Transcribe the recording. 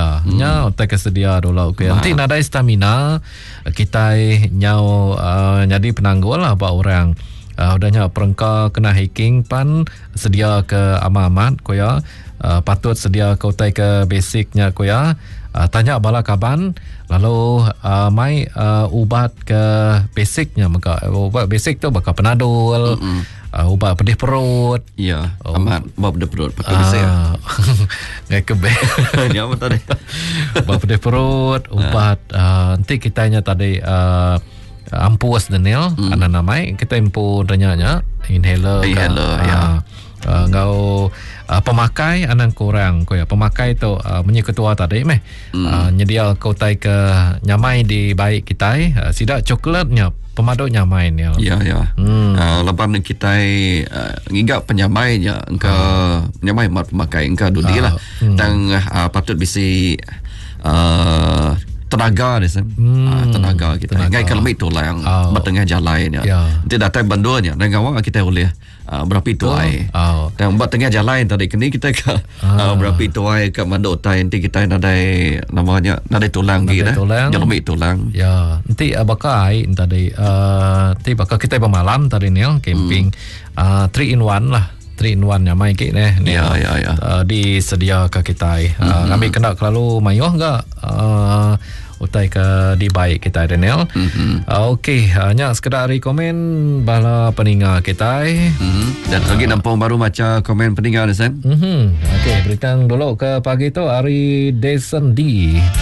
Ya, nya utai kesedia dulu ke. Nanti nadai stamina kita nyau jadi penanggul lah buat orang. Udahnya perengka kena hiking pan sedia ke amat koya. Patut sedia ke utai ke basicnya koya. Tanya bala kaban lalu mai ubat ke basicnya maka ubat basic tu bakal penadol. Ubat pedih perut. Ya, amat ubat pedih perut. Patut saya. Ngai kebe. Ni apa tadi? Ubat pedih perut, ubat nanti kitanya tadi ampus Daniel, ana namai kita impu danyanya inhaler. Ya. Ngau pemakai anan kurang ko ya pemakai tu menyeketua tadi nyedia kau tai ke nyamai di baik kita sidak coklatnya pemadu nyamai ni ya. Lepas ni kita ngigap penyamainya engka penyamai mat pemakai engka dudi lah dan patut bisi tenaga ni tenaga kita ngai kalau itu lah yang bertengah jalan ya tidak datang bandunya dan kawan kita boleh berapa itu ai dan buat tengah jalan tadi kini kita ke berapa itu ai ke mandok tai nanti kita namanya tulang gitu jangan ambil tulang ya nanti bakai tadi nanti bakal kita bermalam tadi ni camping 3 in 1 lah 3 in 1 nyamai ke ni ya disedia ke kita kami kena kalau mayuh enggak utai ke di baik kita Daniel. Okey, hanya sekedar rekomen bala peninga kita. Dan lagi nampak baru macam komen peninga Desan. Okey, berikan dulu ke pagi tu Ari Desendi.